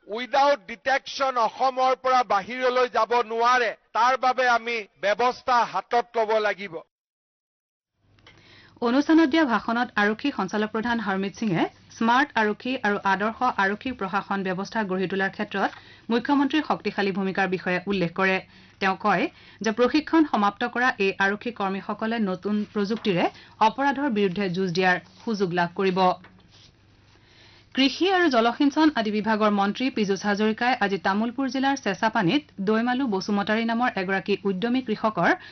without detection অসমৰ পৰা বাহিৰলৈ যাব নোৱাৰে তাৰ বাবে আমি ব্যৱস্থা হাতত ল'ব লাগিব অনুষ্ঠানত দিয়া ভাষণত আৰক্ষী সঞ্চালক প্ৰধান হৰমিত সিঙে স্মাৰ্ট আৰক্ষী আৰু আদৰ্শ আৰক্ষী প্ৰশাসন ব্যৱস্থা গঢ়ি তোলাৰ ক্ষেত্ৰত মুখ্যমন্ত্ৰীৰ শক্তিশালী ভূমিকাৰ বিষয়ে উল্লেখ কৰে তেওঁ কয় যে প্ৰশিক্ষণ সমাপ্ত কৰা এই আৰক্ষী কৰ্মীসকলে নতুন প্ৰযুক্তিৰে অপৰাধৰ বিৰুদ্ধে যুঁজ দিয়াৰ সুযোগ লাভ কৰিব কৃষি আৰু জলসিঞ্চন আদি বিভাগৰ মন্ত্ৰী পীযুষ হাজৰিকাই আজি তামুলপুৰ জিলাৰ চেঁচাপানীত দৈমালু বসুমতাৰী নামৰ এগৰাকী উদ্যমী কৃষকৰ